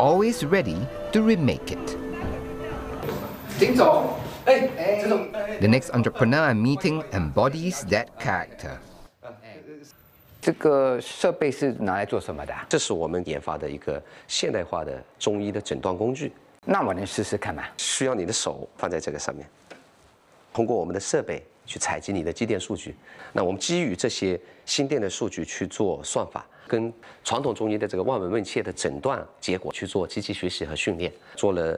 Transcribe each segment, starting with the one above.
always ready to remake it. The next entrepreneur I'm meeting embodies that character. 这个设备是拿来做什么的？ 这是我们研发的一个现代化的中医的诊断工具。 那我能试试看吗？ 需要你的手放在这个上面，通过我们的设备去采集你的肌电数据。那我们基于这些心电的数据去做算法，跟传统中医的这个望闻问切的诊断结果去做机器学习和训练，做了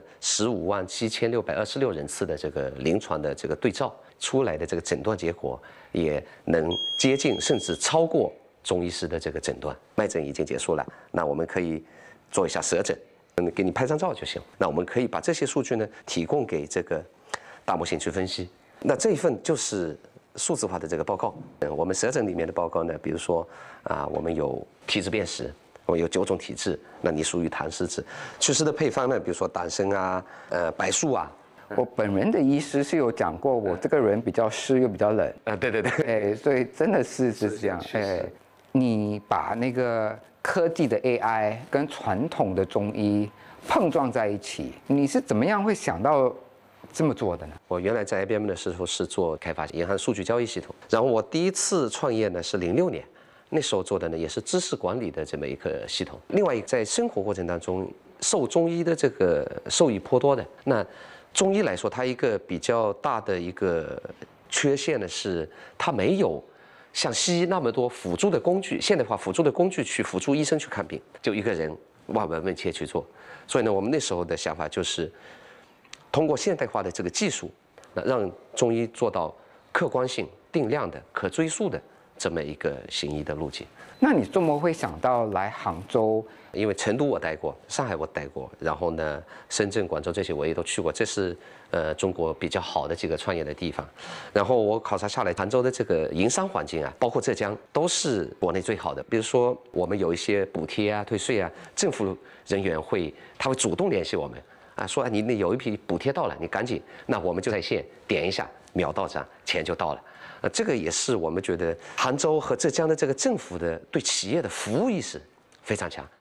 157626人次的这个临床的这个对照，出来的这个诊断结果也能接近甚至超过中医师的这个诊断。脉诊已经结束了，那我们可以做一下舌诊，给你拍张照就行。那我们可以把这些数据呢提供给这个大模型去分析。那这一份就是数字化的这个报告。我们舌诊里面的报告呢，比如说我们有体质辨识，我们有9种体质，那你属于痰湿质。祛湿的配方呢，比如说党参啊、白术啊。 我本人的医师是有讲过，我这个人比较湿又比较冷。 对， 所以真的是这样。你把那个科技的 AI 跟传统的中医碰撞在一起，你是怎么样会想到这么做的呢？ 我原来在 IBM 的时候是做开发银行数据交易系统，然后我第一次创业呢是06年，那时候做的呢也是知识管理的这么一个系统。另外一个在生活过程当中受中医的这个受益颇多的。那中医来说，它一个比较大的一个缺陷呢是它没有像西医那么多辅助的工具，现代化辅助的工具去辅助医生去看病，就一个人望闻问切去做。所以呢，我们那时候的想法就是通过现代化的这个技术，让中医做到客观性、定量的、可追溯的这么一个行医的路径。 那你怎么会想到来杭州？ 因为成都我待过，上海我待过，然后呢，深圳、广州这些我也都去过，这是中国比较好的几个创业的地方。然后我考察下来，杭州的这个营商环境啊，包括浙江，都是国内最好的。比如说我们有一些补贴啊、退税啊，政府人员他会主动联系我们啊，说你那有一批补贴到了，你赶紧，那我们就在线点一下，秒到账，钱就到了。这个也是我们觉得杭州和浙江的这个政府的对企业的服务意识非常强。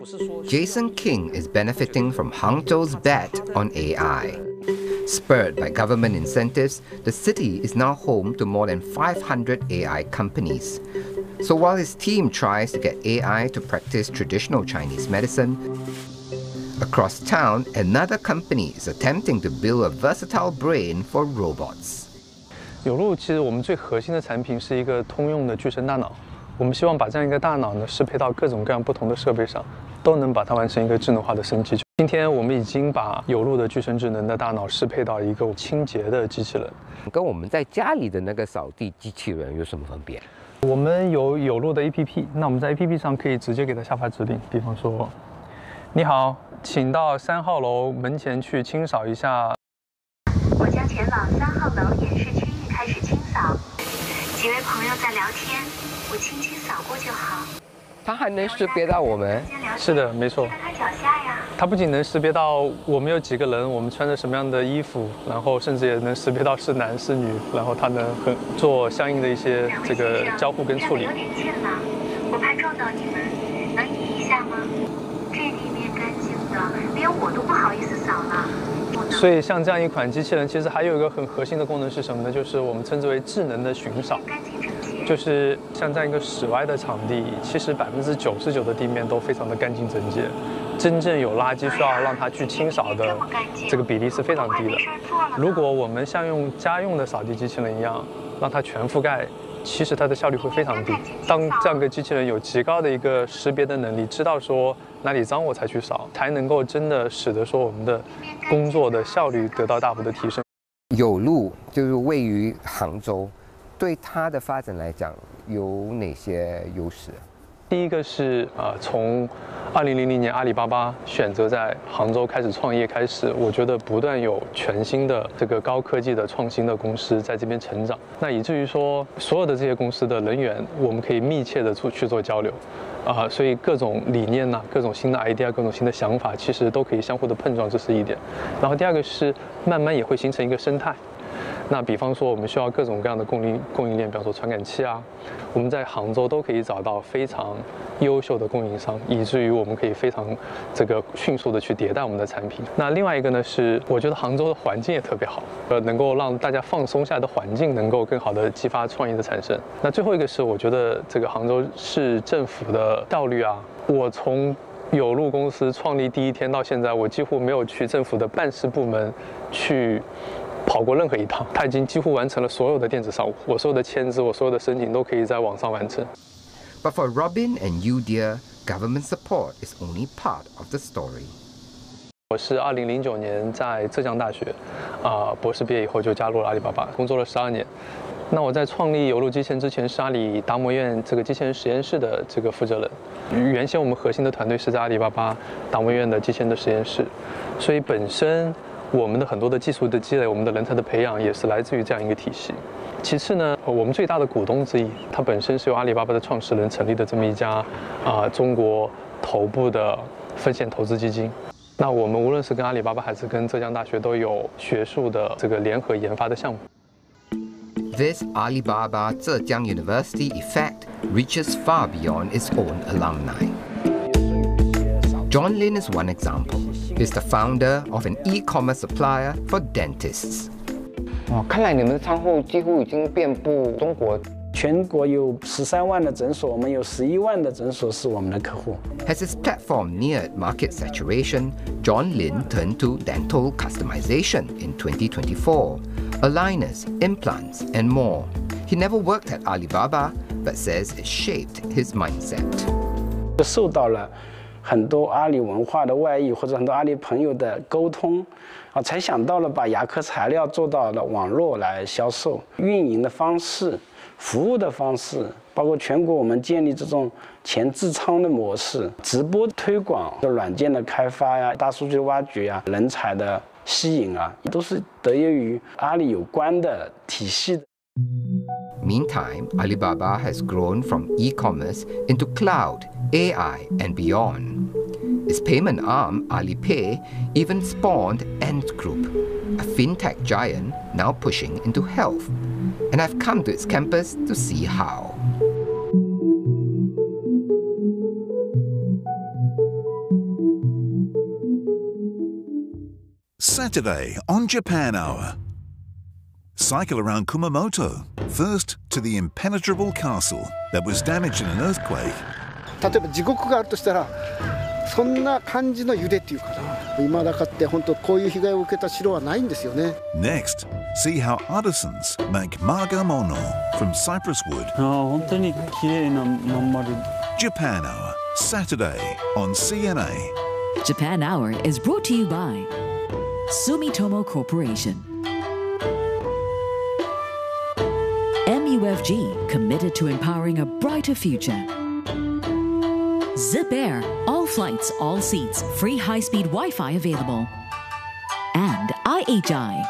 Jason King is benefiting from Hangzhou's bet on AI. Spurred by government incentives, the city is now home to more than 500 AI companies. So while his team tries to get AI to practice traditional Chinese medicine, across town, another company is attempting to build a versatile brain for robots. 有路其实我们最核心的产品是一个通用的具身大脑，我们希望把这样一个大脑呢适配到各种各样不同的设备上，都能把它完成一个智能化的升级。今天我们已经把有路的具身智能的大脑适配到一个清洁的机器人， 跟我们在家里的那个扫地机器人有什么分别？ 我们有路的 APP， 那我们在 APP 上可以直接给它下发指令，比方说，你好，请到3号楼门前去清扫一下。 我将前往3号楼演示区域开始清扫。几位朋友在聊天，我轻轻扫过就好。 它还能识别到我们？ 是的，没错。 它脚下呀。 它不仅能识别到我们有几个人，我们穿着什么样的衣服，然后甚至也能识别到是男是女，然后它能做相应的一些这个交互跟处理。 有点近了，我怕撞到你们，能移一下吗？这地面干净的，连我都不好意思扫了。 所以像这样一款机器人，其实还有一个很核心的功能是什么呢？就是我们称之为智能的巡扫。就是像这样一个室外的场地，其实99%的地面都非常的干净整洁，真正有垃圾需要让它去清扫的这个比例是非常低的。如果我们像用家用的扫地机器人一样，让它全覆盖，其实它的效率会非常低。当这样一个机器人有极高的一个识别的能力，知道说哪里脏我才去扫，才能够真的使得说我们的工作的效率得到大幅的提升。 有路就是位于杭州。对它的发展来讲，有哪些优势？ 第一个是从2000年阿里巴巴选择在杭州开始创业开始，我觉得不断有全新的这个高科技的创新的公司在这边成长，那以至于说所有的这些公司的人员，我们可以密切的去做交流，所以各种理念呐、各种新的 idea、各种新的想法，其实都可以相互的碰撞，这是一点。然后第二个是慢慢也会形成一个生态。 那比方说我们需要各种各样的供应链，比方说传感器啊，我们在杭州都可以找到非常优秀的供应商，以至于我们可以非常迅速的去迭代我们的产品。那另外一个呢是，我觉得杭州的环境也特别好，能够让大家放松下来的环境能够更好的激发创意的产生。那最后一个是，我觉得这个杭州市政府的效率啊，我从有路公司创立第一天到现在，我几乎没有去政府的办事部门去跑过任何一趟，他已经几乎完成了所有的电子商务，我所有的签字，我所有的申请都可以在网上完成。 But for Robin and you, dear, government support is only part of the story. 我是2009年在浙江大学博士毕业以后就加入了阿里巴巴，工作了12年。那我在创立有路机器人之前是阿里达摩院这个机器人实验室的这个负责人。原先我们核心的团队是在阿里巴巴达摩院的机器人的实验室，所以本身我们的很多的技术的积累，我们的人才的培养也是来自于这样一个体系。其次呢，我们最大的股东之一，它本身是由阿里巴巴的创始人成立的这么一家中国头部的风险投资基金。那我们无论是跟阿里巴巴还是跟浙江大学都有学术的这个联合研发的项目。 This Alibaba Zhejiang University effect reaches far beyond its own alumni. John Lin is one example. He's the founder of an e-commerce supplier for dentists. 看来你们的仓库几乎已经遍布中国。 全国有13万的诊所，我们有11万的诊所是我们的客户。 As his platform neared market saturation, John Lin turned to dental customization in 2024, aligners, implants, and more. He never worked at Alibaba, but says it shaped his mindset. 受到了很多阿里文化的外溢，或者很多阿里朋友的沟通，才想到了把牙科材料做到了网络来销售，运营的方式。服务的方式，包括全国我们建立这种前置仓的模式，直播推广、软件的开发呀、大数据的挖掘啊、人才的吸引啊，都是得益于阿里有关的体系的。 Meantime, Alibaba has grown from e-commerce into cloud, AI, and beyond. Its payment arm, Alipay, even spawned Ant Group, a fintech giant now pushing into health. And I've come to its campus to see how. Saturday on Japan Hour. Cycle around Kumamoto, first to the impenetrable castle that was damaged in an earthquake. 例えば地獄があるとしたら、そんな感じの揺れっていうかな。今だかって本当こういう被害を受けた城はないんですよね。 Next, see how artisans make magamono from cypress wood. 本当に綺麗なまん丸。 Japan Hour, Saturday on CNA. Japan Hour is brought to you by Sumitomo Corporation. MUFG, committed to empowering a brighter future. Zip Air, all flights, all seats, free high-speed Wi-Fi available. And IHI.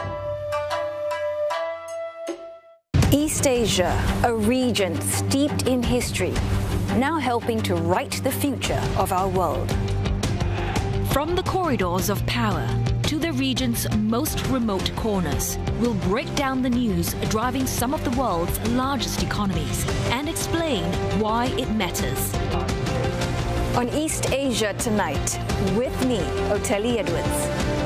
East Asia, a region steeped in history, now helping to write the future of our world. From the corridors of power to the region's most remote corners, we'll break down the news driving some of the world's largest economies and explain why it matters. On East Asia Tonight, with me, Oteli Edwards.